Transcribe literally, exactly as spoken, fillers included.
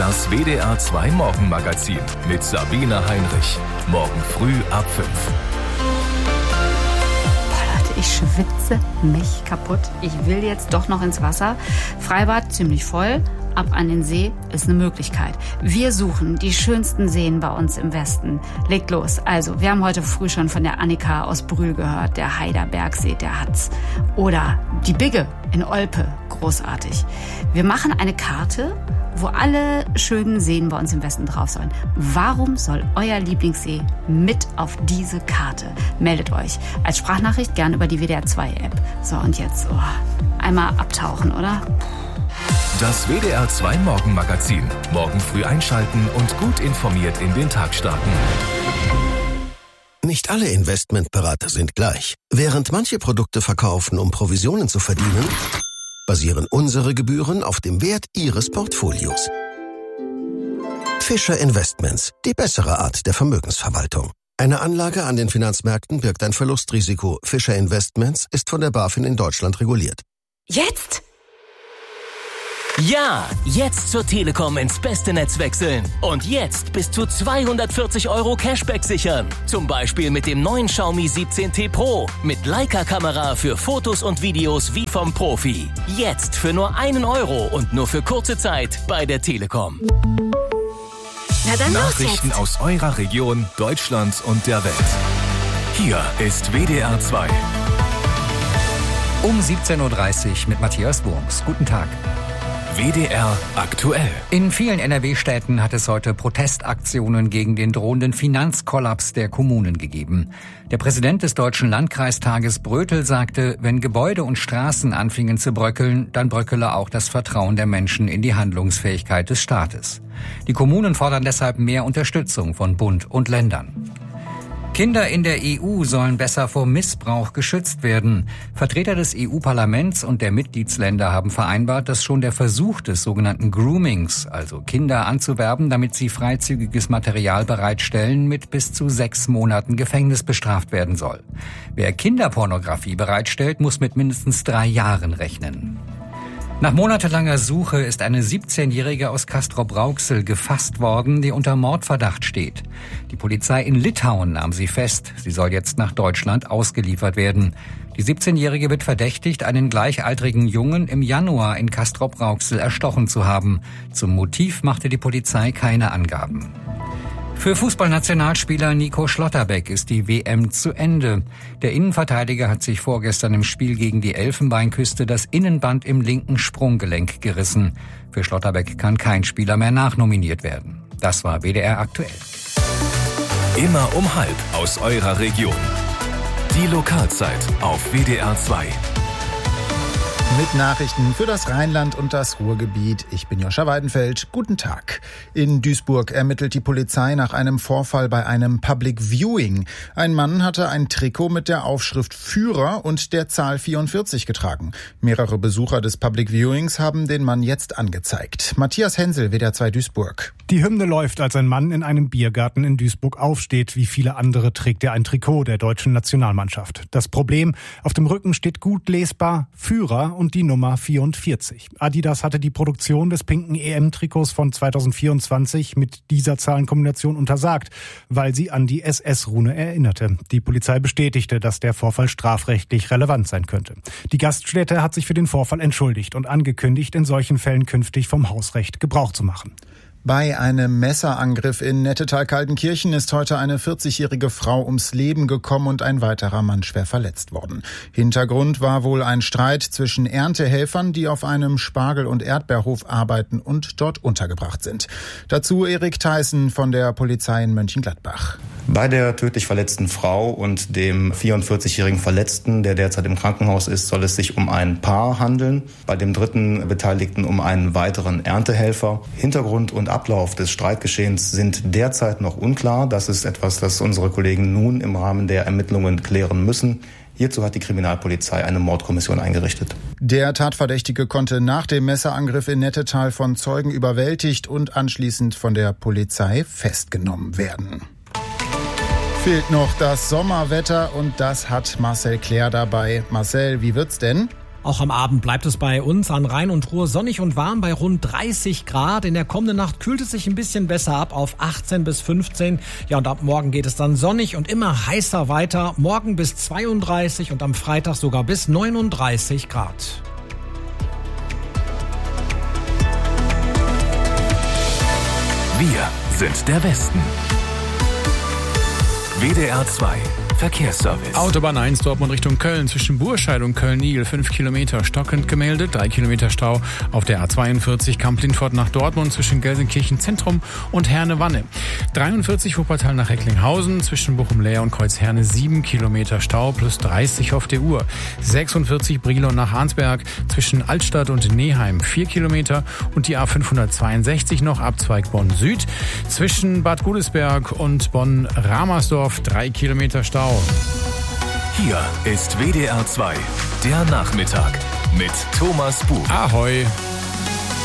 Das W D R zwei Morgenmagazin mit Sabine Heinrich. Morgen früh ab fünf. Ich schwitze mich kaputt. Ich will jetzt doch noch ins Wasser. Freibad ziemlich voll. Ab an den See ist eine Möglichkeit. Wir suchen die schönsten Seen bei uns im Westen. Legt los. Also, wir haben heute früh schon von der Annika aus Brühl gehört. Der Haider Bergsee, der hat's. Oder die Bigge in Olpe. Großartig. Wir machen eine Karte, wo alle schönen Seen bei uns im Westen drauf sollen. Warum soll euer Lieblingssee mit auf diese Karte? Meldet euch als Sprachnachricht gern über die W D R zwei App. So, und jetzt oh, einmal abtauchen, oder? Das W D R zwei Morgenmagazin. Morgen früh einschalten und gut informiert in den Tag starten. Nicht alle Investmentberater sind gleich. Während manche Produkte verkaufen, um Provisionen zu verdienen, basieren unsere Gebühren auf dem Wert Ihres Portfolios. Fischer Investments, die bessere Art der Vermögensverwaltung. Eine Anlage an den Finanzmärkten birgt ein Verlustrisiko. Fischer Investments ist von der BaFin in Deutschland reguliert. Jetzt? Ja, jetzt zur Telekom ins beste Netz wechseln. Und jetzt bis zu zweihundertvierzig Euro Cashback sichern. Zum Beispiel mit dem neuen Xiaomi siebzehn T Pro. Mit Leica-Kamera für Fotos und Videos wie vom Profi. Jetzt für nur einen Euro und nur für kurze Zeit bei der Telekom. Na dann Nachrichten los jetzt. aus eurer Region, Deutschland und der Welt. Hier ist W D R zwei. Um siebzehn Uhr dreißig mit Matthias Wurms. Guten Tag. W D R aktuell. In vielen N R W-Städten hat es heute Protestaktionen gegen den drohenden Finanzkollaps der Kommunen gegeben. Der Präsident des Deutschen Landkreistages Brötel sagte, wenn Gebäude und Straßen anfingen zu bröckeln, dann bröckele auch das Vertrauen der Menschen in die Handlungsfähigkeit des Staates. Die Kommunen fordern deshalb mehr Unterstützung von Bund und Ländern. Kinder in der E U sollen besser vor Missbrauch geschützt werden. Vertreter des E U-Parlaments und der Mitgliedsländer haben vereinbart, dass schon der Versuch des sogenannten Groomings, also Kinder anzuwerben, damit sie freizügiges Material bereitstellen, mit bis zu sechs Monaten Gefängnis bestraft werden soll. Wer Kinderpornografie bereitstellt, muss mit mindestens drei Jahren rechnen. Nach monatelanger Suche ist eine siebzehnjährige aus Castrop-Rauxel gefasst worden, die unter Mordverdacht steht. Die Polizei in Litauen nahm sie fest. Sie soll jetzt nach Deutschland ausgeliefert werden. Die siebzehnjährige wird verdächtigt, einen gleichaltrigen Jungen im Januar in Castrop-Rauxel erstochen zu haben. Zum Motiv machte die Polizei keine Angaben. Für Fußballnationalspieler Nico Schlotterbeck ist die W M zu Ende. Der Innenverteidiger hat sich vorgestern im Spiel gegen die Elfenbeinküste das Innenband im linken Sprunggelenk gerissen. Für Schlotterbeck kann kein Spieler mehr nachnominiert werden. Das war W D R aktuell. Immer um halb aus eurer Region. Die Lokalzeit auf W D R zwei. Mit Nachrichten für das Rheinland und das Ruhrgebiet. Ich bin Joscha Weidenfeld. Guten Tag. In Duisburg ermittelt die Polizei nach einem Vorfall bei einem Public Viewing. Ein Mann hatte ein Trikot mit der Aufschrift Führer und der Zahl vierundvierzig getragen. Mehrere Besucher des Public Viewings haben den Mann jetzt angezeigt. Matthias Hensel, W D R zwei Duisburg. Die Hymne läuft, als ein Mann in einem Biergarten in Duisburg aufsteht. Wie viele andere trägt er ein Trikot der deutschen Nationalmannschaft. Das Problem, auf dem Rücken steht gut lesbar Führer und die Nummer vierundvierzig. Adidas hatte die Produktion des pinken E M-Trikots von zweitausendvierundzwanzig mit dieser Zahlenkombination untersagt, weil sie an die S S-Rune erinnerte. Die Polizei bestätigte, dass der Vorfall strafrechtlich relevant sein könnte. Die Gaststätte hat sich für den Vorfall entschuldigt und angekündigt, in solchen Fällen künftig vom Hausrecht Gebrauch zu machen. Bei einem Messerangriff in Nettetal-Kaltenkirchen ist heute eine vierzigjährige Frau ums Leben gekommen und ein weiterer Mann schwer verletzt worden. Hintergrund war wohl ein Streit zwischen Erntehelfern, die auf einem Spargel- und Erdbeerhof arbeiten und dort untergebracht sind. Dazu Erik Theissen von der Polizei in Mönchengladbach. Bei der tödlich verletzten Frau und dem vierundvierzigjährigen Verletzten, der derzeit im Krankenhaus ist, soll es sich um ein Paar handeln. Bei dem dritten Beteiligten um einen weiteren Erntehelfer. Hintergrund und Ablauf des Streitgeschehens sind derzeit noch unklar. Das ist etwas, das unsere Kollegen nun im Rahmen der Ermittlungen klären müssen. Hierzu hat die Kriminalpolizei eine Mordkommission eingerichtet. Der Tatverdächtige konnte nach dem Messerangriff in Nettetal von Zeugen überwältigt und anschließend von der Polizei festgenommen werden. Fehlt noch das Sommerwetter und das hat Marcel Clair dabei. Marcel, wie wird's denn? Auch am Abend bleibt es bei uns an Rhein und Ruhr sonnig und warm bei rund dreißig Grad. In der kommenden Nacht kühlt es sich ein bisschen besser ab auf achtzehn bis fünfzehn. Ja, und ab morgen geht es dann sonnig und immer heißer weiter. Morgen bis zweiunddreißig und am Freitag sogar bis neununddreißig Grad. Wir sind der Westen. W D R zwei Verkehrsservice. Autobahn eins Dortmund Richtung Köln zwischen Burscheid und Köln-Niel fünf Kilometer stockend gemeldet, drei Kilometer Stau auf der A zweiundvierzig Kamp-Lindfort nach Dortmund zwischen Gelsenkirchen Zentrum und Herne-Wanne. dreiundvierzig Wuppertal nach Recklinghausen zwischen Bochum-Leer und Kreuzherne sieben Kilometer Stau plus dreißig auf der Uhr. sechsundvierzig Brilon nach Arnsberg zwischen Altstadt und Neheim vier Kilometer und die A fünfhundertzweiundsechzig noch Abzweig Bonn Süd zwischen Bad Godesberg und Bonn-Ramersdorf drei Kilometer Stau. Hier ist W D R zwei, der Nachmittag mit Thomas Buch. Ahoi.